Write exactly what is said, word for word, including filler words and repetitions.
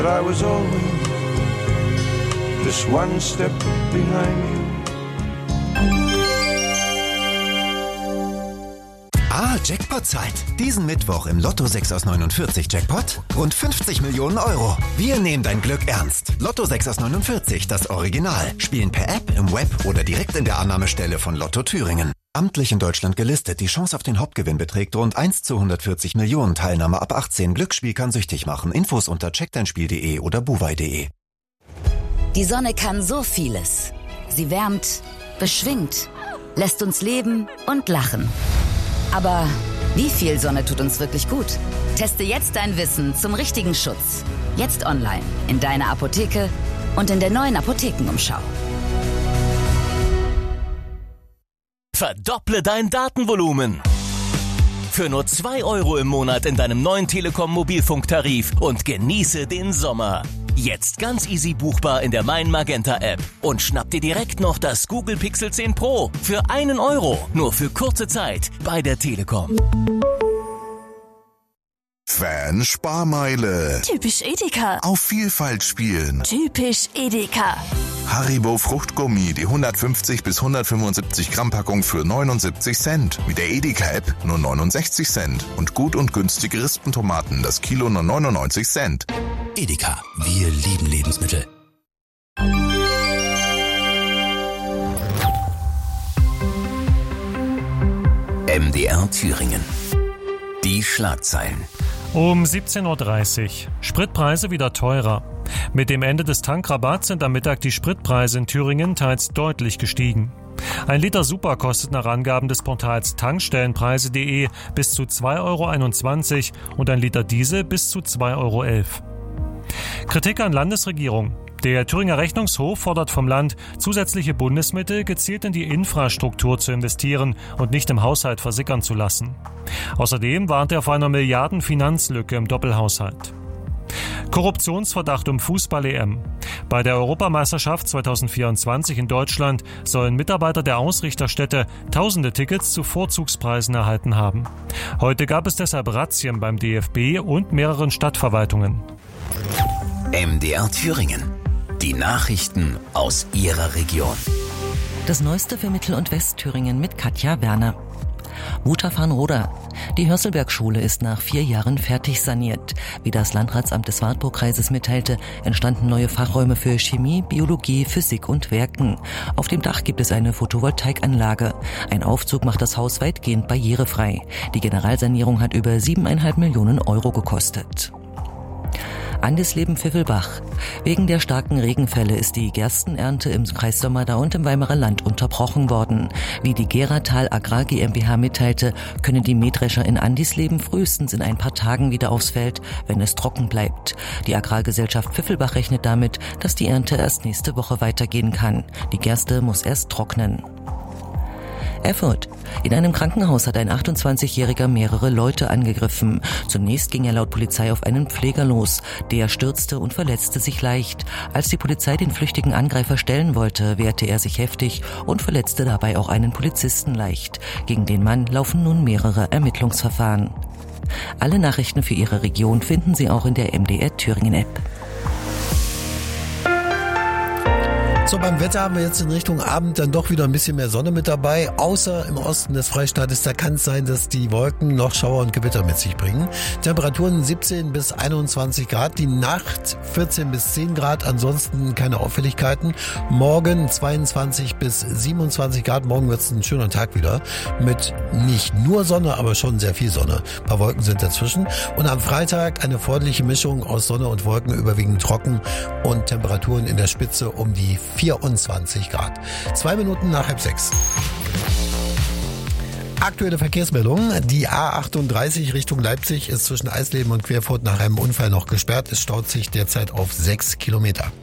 But I was always just one step behind you. Ah, Jackpot-Zeit. Diesen Mittwoch im Lotto sechs aus neunundvierzig Jackpot rund fünfzig Millionen Euro. Wir nehmen dein Glück ernst. Lotto sechs aus neunundvierzig, das Original. Spielen per App, im Web oder direkt in der Annahmestelle von Lotto Thüringen. Amtlich in Deutschland gelistet. Die Chance auf den Hauptgewinn beträgt rund eins zu hundertvierzig Millionen. Teilnahme ab achtzehn. Glücksspiel kann süchtig machen. Infos unter check dein spiel punkt de oder buwei punkt de. Die Sonne kann so vieles. Sie wärmt, beschwingt, lässt uns leben und lachen. Aber wie viel Sonne tut uns wirklich gut? Teste jetzt dein Wissen zum richtigen Schutz. Jetzt online, in deiner Apotheke und in der neuen Apothekenumschau. Verdopple dein Datenvolumen. Für nur zwei Euro im Monat in deinem neuen Telekom Mobilfunktarif und genieße den Sommer. Jetzt ganz easy buchbar in der Mein Magenta App und schnapp dir direkt noch das Google Pixel zehn Pro für einen Euro. Nur für kurze Zeit bei der Telekom. Fan-Sparmeile. Typisch Edeka. Auf Vielfalt spielen. Typisch Edeka. Haribo Fruchtgummi, die hundertfünfzig bis hundertfünfundsiebzig Gramm Packung für neunundsiebzig Cent. Mit der Edeka-App nur neunundsechzig Cent. Und gut und günstige Rispentomaten, das Kilo nur neunundneunzig Cent. Edeka, wir lieben Lebensmittel. M D R Thüringen. Die Schlagzeilen. Um siebzehn Uhr dreißig. Spritpreise wieder teurer. Mit dem Ende des Tankrabatts sind am Mittag die Spritpreise in Thüringen teils deutlich gestiegen. Ein Liter Super kostet nach Angaben des Portals tankstellenpreise punkt de bis zu zwei Euro einundzwanzig und ein Liter Diesel bis zu zwei Euro elf. Kritik an Landesregierung. Der Thüringer Rechnungshof fordert vom Land, zusätzliche Bundesmittel gezielt in die Infrastruktur zu investieren und nicht im Haushalt versickern zu lassen. Außerdem warnt er vor einer Milliarden-Finanzlücke im Doppelhaushalt. Korruptionsverdacht um Fußball-E M. Bei der Europameisterschaft zweitausendvierundzwanzig in Deutschland sollen Mitarbeiter der Ausrichterstätte tausende Tickets zu Vorzugspreisen erhalten haben. Heute gab es deshalb Razzien beim D F B und mehreren Stadtverwaltungen. M D R Thüringen. Die Nachrichten aus Ihrer Region. Das Neueste für Mittel- und Westthüringen mit Katja Werner. Wutach-Farnroda. Die Hörselberg-Schule ist nach vier Jahren fertig saniert. Wie das Landratsamt des Wartburgkreises mitteilte, entstanden neue Fachräume für Chemie, Biologie, Physik und Werken. Auf dem Dach gibt es eine Photovoltaikanlage. Ein Aufzug macht das Haus weitgehend barrierefrei. Die Generalsanierung hat über siebeneinhalb Millionen Euro gekostet. Andisleben Pfiffelbach. Wegen der starken Regenfälle ist die Gerstenernte im Kreis Sömmerda und im Weimarer Land unterbrochen worden. Wie die Geratal Agrar GmbH mitteilte, können die Mähdrescher in Andisleben frühestens in ein paar Tagen wieder aufs Feld, wenn es trocken bleibt. Die Agrargesellschaft Pfiffelbach rechnet damit, dass die Ernte erst nächste Woche weitergehen kann. Die Gerste muss erst trocknen. Erfurt. In einem Krankenhaus hat ein achtundzwanzigjähriger mehrere Leute angegriffen. Zunächst ging er laut Polizei auf einen Pfleger los. Der stürzte und verletzte sich leicht. Als die Polizei den flüchtigen Angreifer stellen wollte, wehrte er sich heftig und verletzte dabei auch einen Polizisten leicht. Gegen den Mann laufen nun mehrere Ermittlungsverfahren. Alle Nachrichten für Ihre Region finden Sie auch in der M D R Thüringen App. So, beim Wetter haben wir jetzt in Richtung Abend dann doch wieder ein bisschen mehr Sonne mit dabei. Außer im Osten des Freistaates, da kann es sein, dass die Wolken noch Schauer und Gewitter mit sich bringen. Temperaturen siebzehn bis einundzwanzig Grad, die Nacht vierzehn bis zehn Grad, ansonsten keine Auffälligkeiten. Morgen zweiundzwanzig bis siebenundzwanzig Grad, morgen wird es ein schöner Tag wieder. Mit nicht nur Sonne, aber schon sehr viel Sonne. Ein paar Wolken sind dazwischen. Und am Freitag eine freundliche Mischung aus Sonne und Wolken, überwiegend trocken und Temperaturen in der Spitze um die vierundzwanzig Grad. Zwei Minuten nach halb sechs. Aktuelle Verkehrsmeldung. Die A achtunddreißig Richtung Leipzig ist zwischen Eisleben und Querfurt nach einem Unfall noch gesperrt. Es staut sich derzeit auf sechs Kilometer.